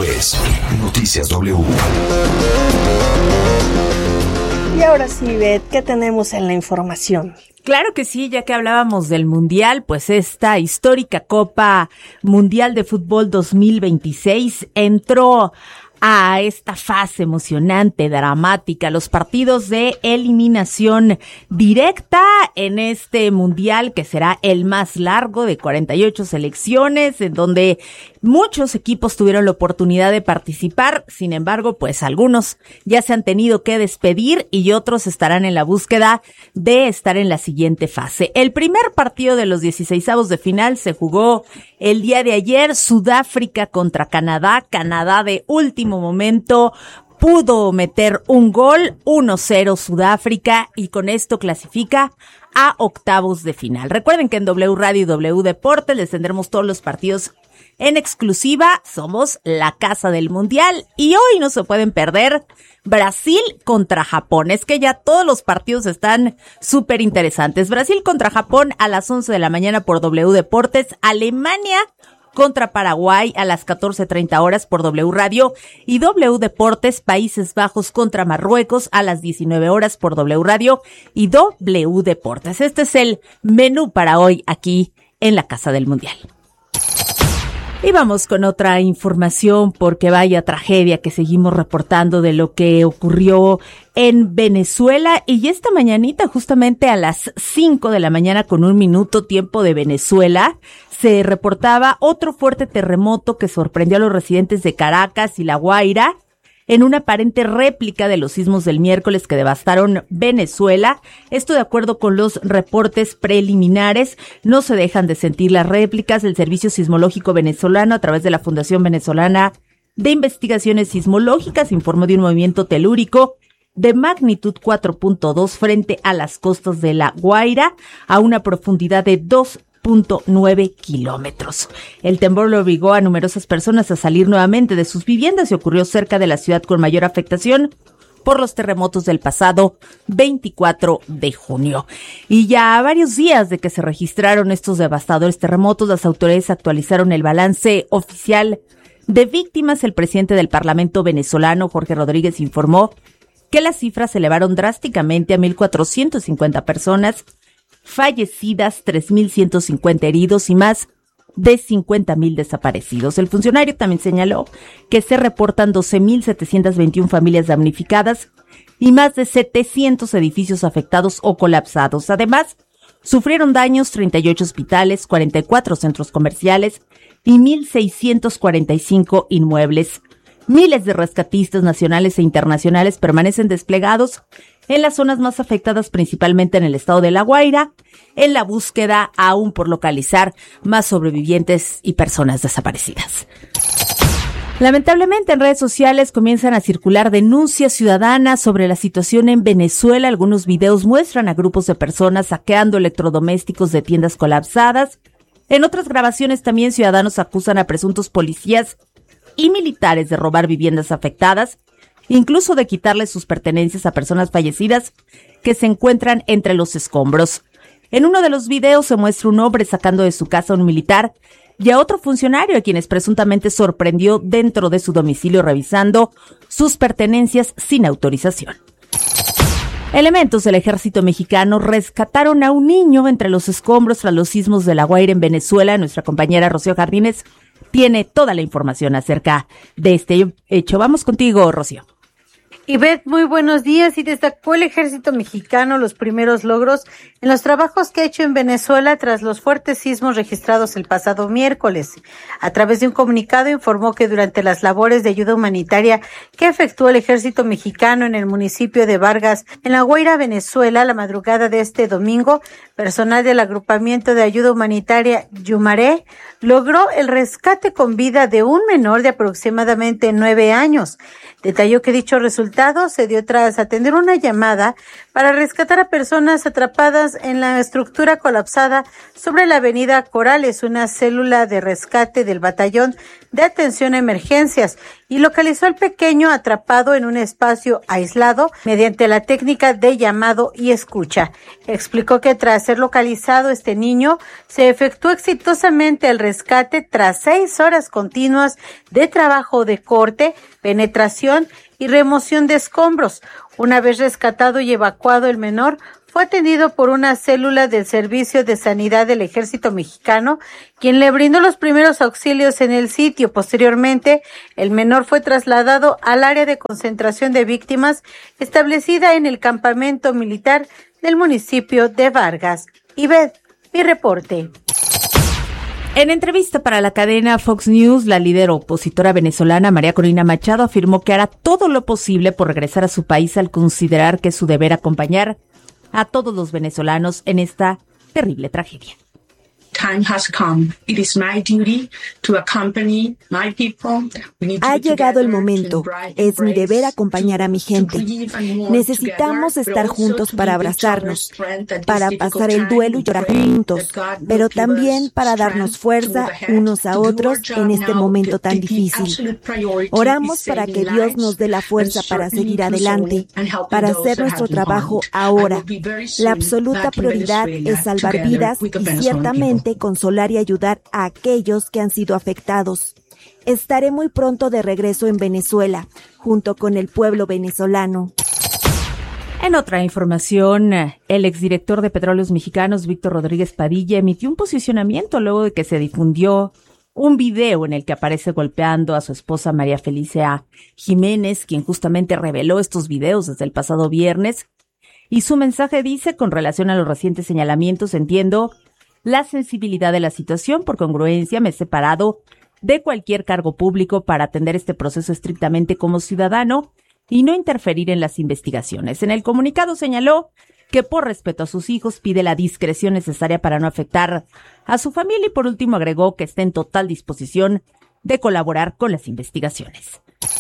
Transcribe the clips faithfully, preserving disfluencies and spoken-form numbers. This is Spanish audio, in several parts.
Esto es Noticias W. Y ahora sí, Beth, ¿qué tenemos en la información? Claro que sí, ya que hablábamos del Mundial, pues esta histórica Copa Mundial de Fútbol dos mil veintiséis entró a esta fase emocionante, dramática, los partidos de eliminación directa en este Mundial que será el más largo de cuarenta y ocho selecciones, en donde muchos equipos tuvieron la oportunidad de participar. Sin embargo, pues algunos ya se han tenido que despedir y otros estarán en la búsqueda de estar en la siguiente fase. El primer partido de los dieciseisavos de final se jugó el día de ayer, Sudáfrica contra Canadá, Canadá de último momento pudo meter un gol, uno cero Sudáfrica, y con esto clasifica a octavos de final. Recuerden que en W Radio y W Deportes les tendremos todos los partidos en exclusiva. Somos la casa del Mundial y hoy no se pueden perder Brasil contra Japón. Es que ya todos los partidos están súper interesantes. Brasil contra Japón a las once de la mañana por W Deportes. Alemania contra Paraguay a las catorce treinta horas por W Radio y W Deportes. Países Bajos contra Marruecos a las diecinueve horas por W Radio y W Deportes. Este es el menú para hoy aquí en la Casa del Mundial. Y vamos con otra información, porque vaya tragedia que seguimos reportando de lo que ocurrió en Venezuela. Y esta mañanita, justamente a las cinco de la mañana con un minuto tiempo de Venezuela, se reportaba otro fuerte terremoto que sorprendió a los residentes de Caracas y La Guaira, en una aparente réplica de los sismos del miércoles que devastaron Venezuela. Esto de acuerdo con los reportes preliminares. No se dejan de sentir las réplicas. El Servicio Sismológico Venezolano, a través de la Fundación Venezolana de Investigaciones Sismológicas, informó de un movimiento telúrico de magnitud cuatro punto dos frente a las costas de La Guaira, a una profundidad de dos punto nueve kilómetros. El temblor le obligó a numerosas personas a salir nuevamente de sus viviendas y ocurrió cerca de la ciudad con mayor afectación por los terremotos del pasado veinticuatro de junio. Y ya a varios días de que se registraron estos devastadores terremotos, las autoridades actualizaron el balance oficial de víctimas. El presidente del Parlamento venezolano, Jorge Rodríguez, informó que las cifras se elevaron drásticamente a mil cuatrocientas cincuenta personas fallecidas, tres mil ciento cincuenta heridos y más de cincuenta mil desaparecidos. El funcionario también señaló que se reportan doce mil setecientas veintiuna familias damnificadas y más de setecientos edificios afectados o colapsados. Además, sufrieron daños treinta y ocho hospitales, cuarenta y cuatro centros comerciales y mil seiscientos cuarenta y cinco inmuebles. Miles de rescatistas nacionales e internacionales permanecen desplegados en las zonas más afectadas, principalmente en el estado de La Guaira, en la búsqueda aún por localizar más sobrevivientes y personas desaparecidas. Lamentablemente, en redes sociales comienzan a circular denuncias ciudadanas sobre la situación en Venezuela. Algunos videos muestran a grupos de personas saqueando electrodomésticos de tiendas colapsadas. En otras grabaciones también ciudadanos acusan a presuntos policías y militares de robar viviendas afectadas, incluso de quitarles sus pertenencias a personas fallecidas que se encuentran entre los escombros. En uno de los videos se muestra un hombre sacando de su casa a un militar y a otro funcionario, a quienes presuntamente sorprendió dentro de su domicilio revisando sus pertenencias sin autorización. Elementos del ejército mexicano rescataron a un niño entre los escombros tras los sismos de La Guaira en Venezuela. Nuestra compañera Rocío Jardines tiene toda la información acerca de este hecho. Vamos contigo, Rocío. Ivette, muy buenos días. Y destacó el ejército mexicano los primeros logros en los trabajos que ha hecho en Venezuela tras los fuertes sismos registrados el pasado miércoles. A través de un comunicado informó que durante las labores de ayuda humanitaria que efectuó el ejército mexicano en el municipio de Vargas, en La Guaira, Venezuela, la madrugada de este domingo, personal del agrupamiento de ayuda humanitaria Yumaré logró el rescate con vida de un menor de aproximadamente nueve años. Detalló que dicho resultado atentado se dio tras atender una llamada para rescatar a personas atrapadas en la estructura colapsada sobre la avenida Corales, una célula de rescate del Batallón de Atención a Emergencias, y localizó al pequeño atrapado en un espacio aislado mediante la técnica de llamado y escucha. Explicó que tras ser localizado este niño, se efectuó exitosamente el rescate tras seis horas continuas de trabajo de corte, penetración y remoción de escombros. Una vez rescatado y evacuado el menor, fue atendido por una célula del Servicio de Sanidad del Ejército Mexicano, quien le brindó los primeros auxilios en el sitio. Posteriormente, el menor fue trasladado al área de concentración de víctimas establecida en el campamento militar del municipio de Vargas. Ivette, mi reporte. En entrevista para la cadena Fox News, la líder opositora venezolana María Corina Machado afirmó que hará todo lo posible por regresar a su país al considerar que es su deber acompañar a todos los venezolanos en esta terrible tragedia. Ha llegado el momento. Es mi deber acompañar a mi gente. Necesitamos estar juntos para abrazarnos, para pasar el duelo y llorar juntos, pero también para darnos fuerza unos a otros en este momento tan difícil. Oramos para que Dios nos dé la fuerza para seguir adelante, para hacer nuestro trabajo ahora. La absoluta prioridad es salvar vidas y ciertamente consolar y ayudar a aquellos que han sido afectados. Estaré muy pronto de regreso en Venezuela, junto con el pueblo venezolano. En otra información, el exdirector de Petróleos Mexicanos, Víctor Rodríguez Padilla, emitió un posicionamiento luego de que se difundió un video en el que aparece golpeando a su esposa María Felicia Jiménez, quien justamente reveló estos videos desde el pasado viernes. Y su mensaje dice: con relación a los recientes señalamientos, entiendo la sensibilidad de la situación. Por congruencia, me he separado de cualquier cargo público para atender este proceso estrictamente como ciudadano y no interferir en las investigaciones. En el comunicado señaló que por respeto a sus hijos pide la discreción necesaria para no afectar a su familia y por último agregó que está en total disposición de colaborar con las investigaciones.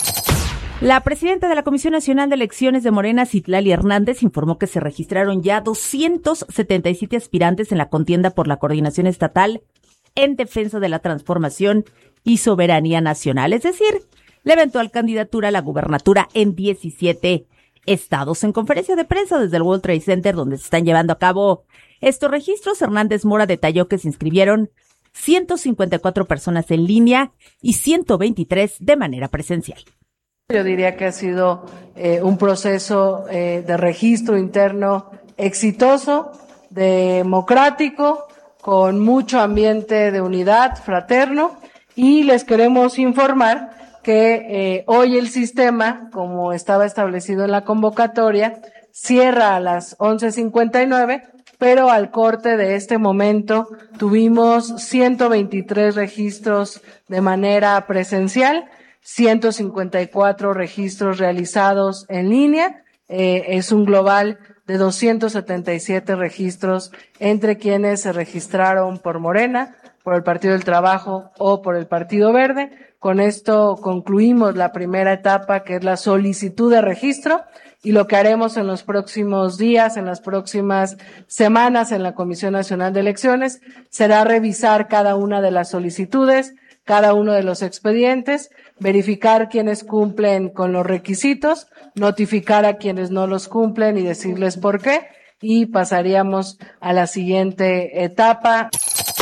La presidenta de la Comisión Nacional de Elecciones de Morena, Citlali Hernández, informó que se registraron ya doscientos setenta y siete aspirantes en la contienda por la coordinación estatal en defensa de la transformación y soberanía nacional, es decir, la eventual candidatura a la gubernatura en diecisiete estados. En conferencia de prensa desde el World Trade Center, donde se están llevando a cabo estos registros, Hernández Mora detalló que se inscribieron ciento cincuenta y cuatro personas en línea y ciento veintitrés de manera presencial. Yo diría que ha sido eh, un proceso eh, de registro interno exitoso, democrático, con mucho ambiente de unidad fraterno, y les queremos informar que eh, hoy el sistema, como estaba establecido en la convocatoria, cierra a las once cincuenta y nueve, pero al corte de este momento tuvimos ciento veintitrés registros de manera presencial, ciento cincuenta y cuatro registros realizados en línea, eh, es un global de doscientos setenta y siete registros entre quienes se registraron por Morena, por el Partido del Trabajo o por el Partido Verde. Con esto concluimos la primera etapa, que es la solicitud de registro, y lo que haremos en los próximos días, en las próximas semanas en la Comisión Nacional de Elecciones, será revisar cada una de las solicitudes, cada uno de los expedientes, verificar quienes cumplen con los requisitos, notificar a quienes no los cumplen y decirles por qué, y pasaríamos a la siguiente etapa.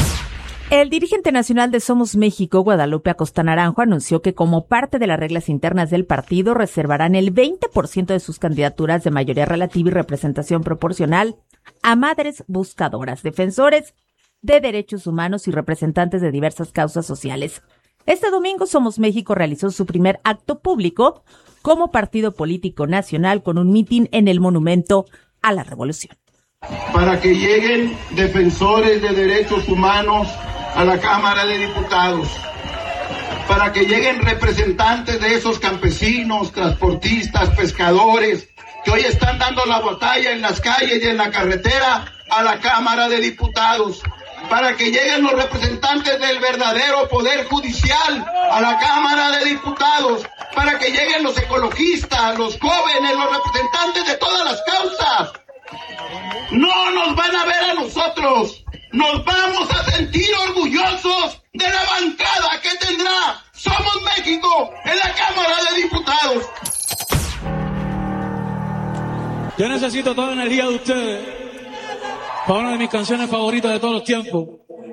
El dirigente nacional de Somos México, Guadalupe Acosta Naranjo, anunció que como parte de las reglas internas del partido reservarán el veinte por ciento de sus candidaturas de mayoría relativa y representación proporcional a madres buscadoras, defensores de derechos humanos y representantes de diversas causas sociales. Este domingo Somos México realizó su primer acto público como partido político nacional con un mitin en el Monumento a la Revolución. Para que lleguen defensores de derechos humanos a la Cámara de Diputados, para que lleguen representantes de esos campesinos, transportistas, pescadores, que hoy están dando la batalla en las calles y en la carretera a la Cámara de Diputados, para que lleguen los representantes del verdadero poder judicial a la Cámara de Diputados, para que lleguen los ecologistas, los jóvenes, los representantes de todas las causas. No nos van a ver a nosotros, nos vamos a sentir orgullosos de la bancada que tendrá Somos México en la Cámara de Diputados. Yo necesito toda la energía de ustedes para una de mis canciones favoritas de todos los tiempos.